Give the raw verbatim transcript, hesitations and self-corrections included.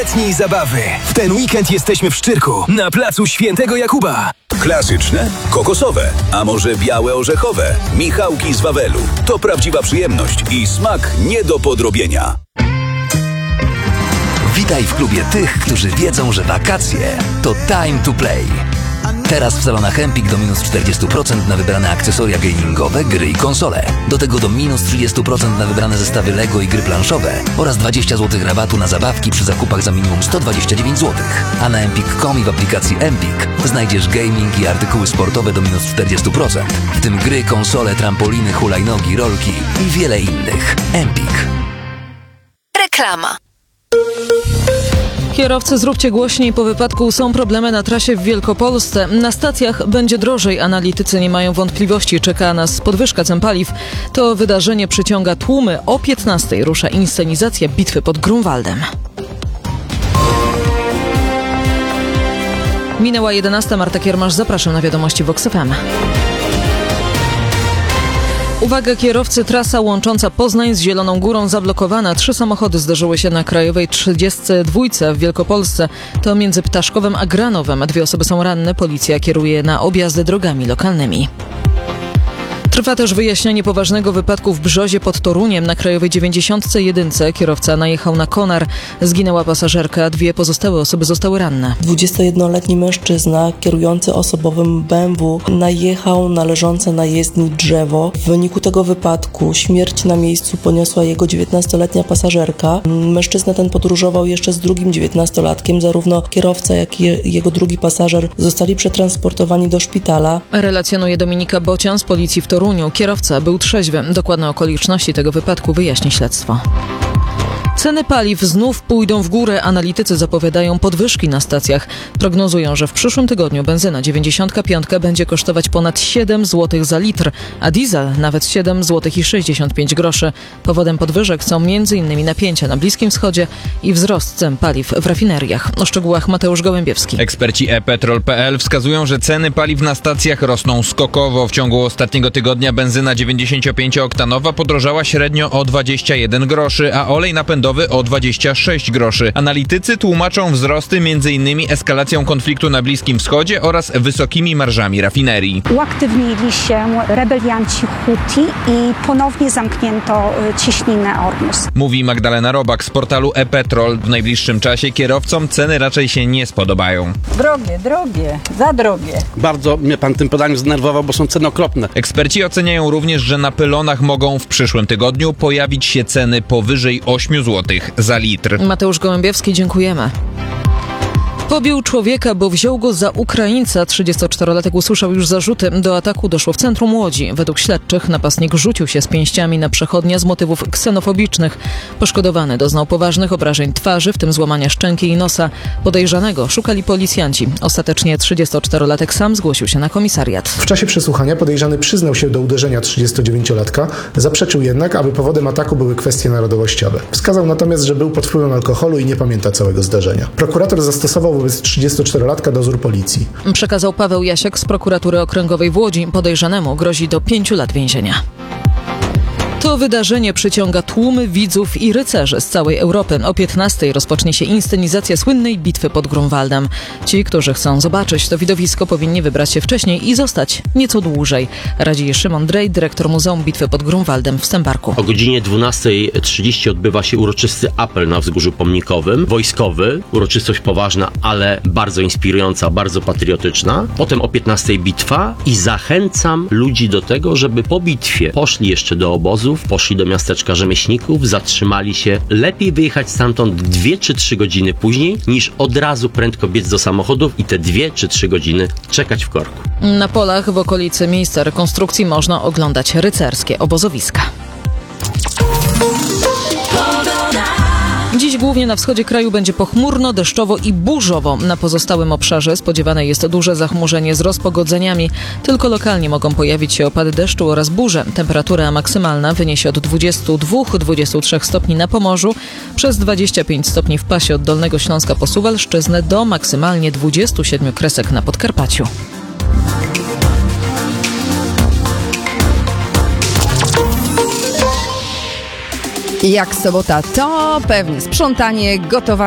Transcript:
Letniej zabawy. W ten weekend jesteśmy w Szczyrku, na placu Świętego Jakuba. Klasyczne, kokosowe, a może białe orzechowe. Michałki z Wawelu. To prawdziwa przyjemność i smak nie do podrobienia. Witaj w klubie tych, którzy wiedzą, że wakacje to time to play. Teraz w salonach Empik do minus czterdzieści procent na wybrane akcesoria gamingowe, gry i konsole. Do tego do minus trzydzieści procent na wybrane zestawy Lego i gry planszowe oraz dwadzieścia złotych rabatu na zabawki przy zakupach za minimum sto dwadzieścia dziewięć złotych. A na empik kropka com i w aplikacji Empik znajdziesz gaming i artykuły sportowe do minus czterdzieści procent. W tym gry, konsole, trampoliny, hulajnogi, rolki i wiele innych. Empik. Reklama. Kierowcy, zróbcie głośniej, po wypadku są problemy na trasie w Wielkopolsce. Na stacjach będzie drożej, analitycy nie mają wątpliwości, czeka nas podwyżka cen paliw. To wydarzenie przyciąga tłumy. O piętnastej rusza inscenizacja bitwy pod Grunwaldem. Minęła jedenasta, Marta Kiermasz, zapraszam na wiadomości Vox F M. Uwaga kierowcy, trasa łącząca Poznań z Zieloną Górą zablokowana. Trzy samochody zderzyły się na krajowej trzydziestej dwójce w Wielkopolsce. To między Ptaszkowem a Granowem. Dwie osoby są ranne. Policja kieruje na objazdy drogami lokalnymi. Trwa też wyjaśnianie poważnego wypadku w Brzozie pod Toruniem. Na krajowej dziewięćdziesiątej jedynce kierowca najechał na konar. Zginęła pasażerka, dwie pozostałe osoby zostały ranne. dwudziestojednoletni mężczyzna kierujący osobowym B M W najechał na leżące na jezdni drzewo. W wyniku tego wypadku śmierć na miejscu poniosła jego dziewiętnastoletnia pasażerka. Mężczyzna ten podróżował jeszcze z drugim dziewiętnastolatkiem. Zarówno kierowca, jak i jego drugi pasażer zostali przetransportowani do szpitala. Relacjonuje Dominika Bocian z policji w Toruniu. Kierowca był trzeźwy. Dokładne okoliczności tego wypadku wyjaśni śledztwo. Ceny paliw znów pójdą w górę. Analitycy zapowiadają podwyżki na stacjach. Prognozują, że w przyszłym tygodniu benzyna dziewięćdziesiąt pięć będzie kosztować ponad siedem złotych za litr, a diesel nawet siedem złotych i sześćdziesiąt pięć groszy. Powodem podwyżek są m.in. napięcia na Bliskim Wschodzie i wzrost cen paliw w rafineriach. O szczegółach Mateusz Gołębiewski. Eksperci e petrol kropka pe el wskazują, że ceny paliw na stacjach rosną skokowo. W ciągu ostatniego tygodnia benzyna dziewięćdziesięciopięcioktanowa podrożała średnio o dwadzieścia jeden groszy, a olej napędowy o dwadzieścia sześć groszy. Analitycy tłumaczą wzrosty m.in. eskalacją konfliktu na Bliskim Wschodzie oraz wysokimi marżami rafinerii. Uaktywnili się rebelianci Huti i ponownie zamknięto cieśninę Ormus. Mówi Magdalena Robak z portalu e petrol. W najbliższym czasie kierowcom ceny raczej się nie spodobają. Drogie, drogie, za drogie. Bardzo mnie pan tym podaniem zdenerwował, bo są ceny okropne. Eksperci oceniają również, że na pylonach mogą w przyszłym tygodniu pojawić się ceny powyżej ośmiu złotych za litr. Mateusz Gołębiewski, dziękujemy. Pobił człowieka, bo wziął go za Ukraińca. trzydziestoczterolatek usłyszał już zarzuty. Do ataku doszło w centrum Łodzi. Według śledczych napastnik rzucił się z pięściami na przechodnia z motywów ksenofobicznych. Poszkodowany doznał poważnych obrażeń twarzy, w tym złamania szczęki i nosa. Podejrzanego szukali policjanci. Ostatecznie trzydziestoczterolatek sam zgłosił się na komisariat. W czasie przesłuchania podejrzany przyznał się do uderzenia trzydziestodziewięciolatka, zaprzeczył jednak, aby powodem ataku były kwestie narodowościowe. Wskazał natomiast, że był pod wpływem alkoholu i nie pamięta całego zdarzenia. Prokurator zastosował wobec trzydziestoczterolatka dozór policji. Przekazał Paweł Jasiak z prokuratury okręgowej w Łodzi. Podejrzanemu grozi do pięciu lat więzienia. To wydarzenie przyciąga tłumy widzów i rycerzy z całej Europy. O piętnastej rozpocznie się inscenizacja słynnej bitwy pod Grunwaldem. Ci, którzy chcą zobaczyć to widowisko, powinni wybrać się wcześniej i zostać nieco dłużej. Radzi Szymon Drej, dyrektor Muzeum Bitwy pod Grunwaldem w Stębarku. O godzinie dwunastej trzydzieści odbywa się uroczysty apel na wzgórzu pomnikowym, wojskowy, uroczystość poważna, ale bardzo inspirująca, bardzo patriotyczna. Potem o piętnastej bitwa i zachęcam ludzi do tego, żeby po bitwie poszli jeszcze do obozu, poszli do miasteczka rzemieślników, zatrzymali się. Lepiej wyjechać stamtąd dwie czy trzy godziny później, niż od razu prędko biec do samochodów i te dwie czy trzy godziny czekać w korku. Na polach w okolicy miejsca rekonstrukcji można oglądać rycerskie obozowiska. Dziś głównie na wschodzie kraju będzie pochmurno, deszczowo i burzowo. Na pozostałym obszarze spodziewane jest duże zachmurzenie z rozpogodzeniami. Tylko lokalnie mogą pojawić się opady deszczu oraz burze. Temperatura maksymalna wyniesie od dwudziestu dwóch do dwudziestu trzech stopni na Pomorzu, przez dwadzieścia pięć stopni w pasie od Dolnego Śląska po Suwalszczyznę do maksymalnie dwudziestu siedmiu kresek na Podkarpaciu. Jak sobota, to pewnie sprzątanie, gotowanie.